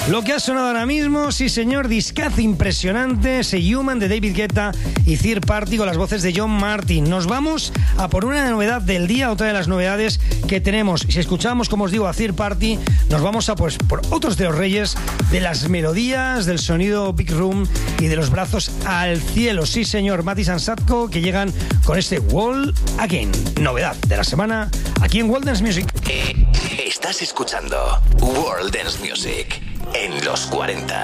Lo que ha sonado ahora mismo, sí señor, discazo impresionante, Say Human de David Guetta y Third Party con las voces de John Martin. Nos vamos a por una novedad del día, otra de las novedades que tenemos. Si escuchamos, como os digo, a Third Party, nos vamos a pues por otros de los reyes de las melodías, del sonido Big Room y de los brazos al cielo. Sí señor, Matis and Sadko, que llegan con este Wall Again. Novedad de la semana aquí en World Dance Music. Estás escuchando World Dance Music en los 40.